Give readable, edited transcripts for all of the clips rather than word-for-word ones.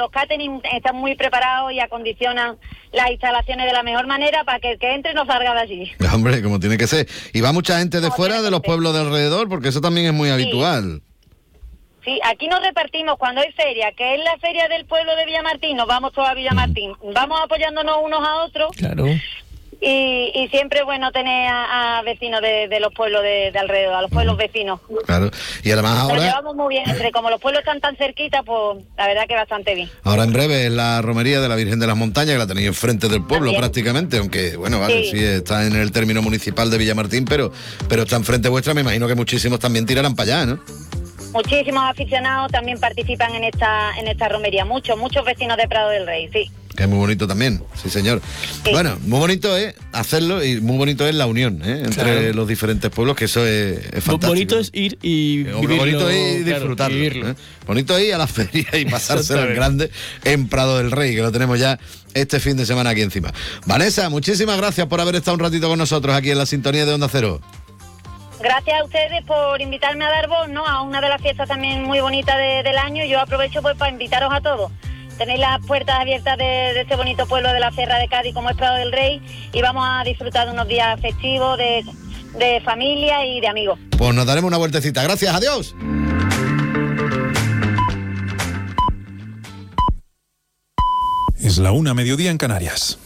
los catering están muy preparados y acondicionan las instalaciones de la mejor manera para que el que entre no salga de allí. Hombre, como tiene que ser. ¿Y va mucha gente de fuera, de los pueblos de alrededor? Porque eso también es muy habitual. Sí, aquí nos repartimos cuando hay feria, que es la feria del pueblo de Villamartín, nos vamos todos a Villamartín, vamos apoyándonos unos a otros. Claro. Y siempre es bueno tener a vecinos de los pueblos de alrededor, a los pueblos vecinos. Claro, y además ahora... Nos llevamos muy bien, como los pueblos están tan cerquita, pues la verdad que bastante bien. Ahora en breve es la romería de la Virgen de las Montañas, que la tenéis enfrente del pueblo también, prácticamente, aunque, bueno, vale, sí está en el término municipal de Villamartín, pero está enfrente vuestra, me imagino que muchísimos también tirarán para allá, ¿no? Muchísimos aficionados también participan en esta romería, muchos vecinos de Prado del Rey, sí. Que es muy bonito también, sí señor. Sí. Bueno, muy bonito es hacerlo y muy bonito es la unión entre los diferentes pueblos, que eso es fantástico. Bonito es ir y vivirlo, bonito es disfrutarlo. Vivirlo. Bonito es ir a la feria y pasárselo en grande en Prado del Rey, que lo tenemos ya este fin de semana aquí encima. Vanessa, muchísimas gracias por haber estado un ratito con nosotros aquí en la sintonía de Onda Cero. Gracias a ustedes por invitarme a dar voz, ¿no?, a una de las fiestas también muy bonitas del año. Yo aprovecho pues para invitaros a todos. Tenéis las puertas abiertas de este bonito pueblo de la Sierra de Cádiz como es Prado del Rey y vamos a disfrutar de unos días festivos de familia y de amigos. Pues nos daremos una vueltecita. Gracias, adiós. Es la 1:00 mediodía en Canarias.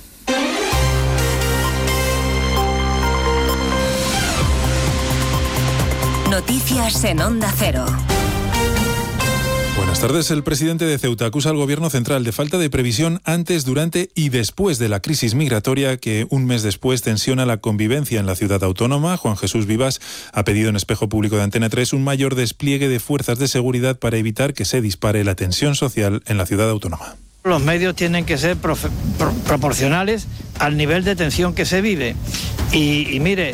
Noticias en Onda Cero. Buenas tardes. El presidente de Ceuta acusa al gobierno central de falta de previsión antes, durante y después de la crisis migratoria que un mes después tensiona la convivencia en la ciudad autónoma. Juan Jesús Vivas ha pedido en Espejo Público de Antena 3 un mayor despliegue de fuerzas de seguridad para evitar que se dispare la tensión social en la ciudad autónoma. Los medios tienen que ser proporcionales al nivel de tensión que se vive. Y mire,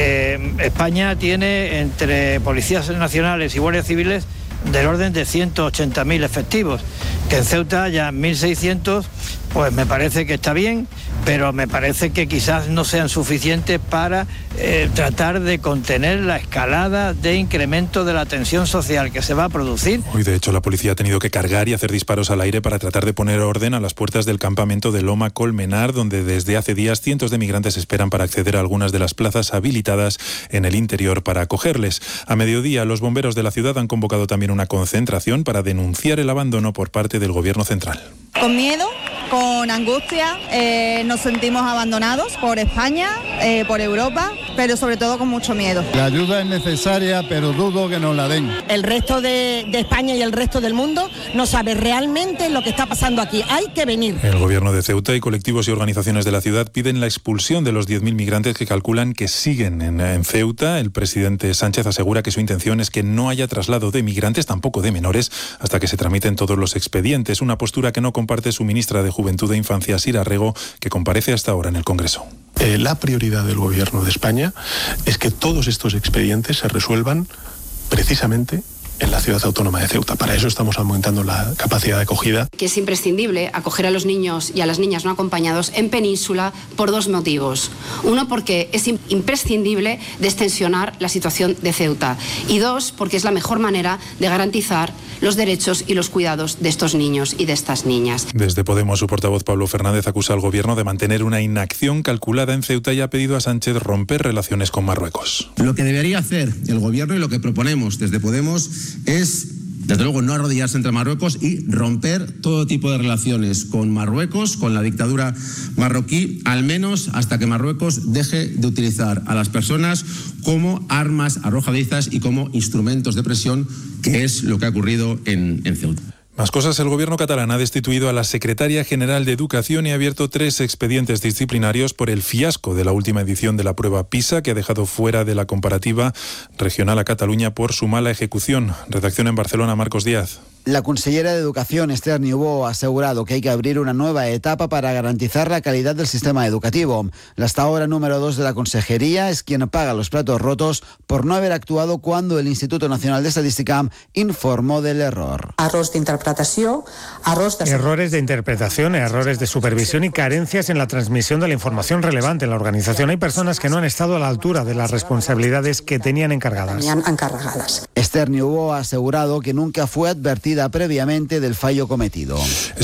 España tiene entre policías nacionales y guardias civiles del orden de 180.000 efectivos, que en Ceuta haya 1.600, pues me parece que está bien, pero me parece que quizás no sean suficientes para tratar de contener la escalada de incremento de la tensión social que se va a producir. Hoy, de hecho, la policía ha tenido que cargar y hacer disparos al aire para tratar de poner orden a las puertas del campamento de Loma Colmenar, donde desde hace días cientos de migrantes esperan para acceder a algunas de las plazas habilitadas en el interior para acogerles. A mediodía, los bomberos de la ciudad han convocado también una concentración para denunciar el abandono por parte del gobierno central. Con miedo, con angustia, nos sentimos abandonados por España, por Europa, pero sobre todo con mucho miedo. La ayuda es necesaria, pero dudo que nos la den. El resto de España y el resto del mundo no sabe realmente lo que está pasando aquí. Hay que venir. El gobierno de Ceuta y colectivos y organizaciones de la ciudad piden la expulsión de los 10.000 migrantes que calculan que siguen en Ceuta. El presidente Sánchez asegura que su intención es que no haya traslado de migrantes, tampoco de menores, hasta que se tramiten todos los expedientes. Una postura que no comparte su ministra de Juventud e Infancia, Sira Rego, que comparece hasta ahora en el Congreso. La prioridad del Gobierno de España es que todos estos expedientes se resuelvan precisamente en la ciudad autónoma de Ceuta. Para eso estamos aumentando la capacidad de acogida. Que es imprescindible acoger a los niños y a las niñas no acompañados en Península por dos motivos. Uno, porque es imprescindible destensionar la situación de Ceuta. Y dos, porque es la mejor manera de garantizar los derechos y los cuidados de estos niños y de estas niñas. Desde Podemos, su portavoz Pablo Fernández acusa al gobierno de mantener una inacción calculada en Ceuta y ha pedido a Sánchez romper relaciones con Marruecos. Lo que debería hacer el gobierno y lo que proponemos desde Podemos es, desde luego, no arrodillarse entre Marruecos y romper todo tipo de relaciones con Marruecos, con la dictadura marroquí, al menos hasta que Marruecos deje de utilizar a las personas como armas arrojadizas y como instrumentos de presión, que es lo que ha ocurrido en Ceuta. Más cosas. El gobierno catalán ha destituido a la secretaria general de Educación y ha abierto 3 expedientes disciplinarios por el fiasco de la última edición de la prueba PISA, que ha dejado fuera de la comparativa regional a Cataluña por su mala ejecución. Redacción en Barcelona, Marcos Díaz. La consellera de Educación, Esther Niubó, ha asegurado que hay que abrir una nueva etapa para garantizar la calidad del sistema educativo. La hasta ahora número 2 de la consejería es quien paga los platos rotos por no haber actuado cuando el Instituto Nacional de Estadística informó del error. Errores de interpretación, errores de supervisión y carencias en la transmisión de la información relevante en la organización. Hay personas que no han estado a la altura de las responsabilidades que tenían encargadas. Esther Niubó ha asegurado que nunca fue advertida previamente del fallo cometido.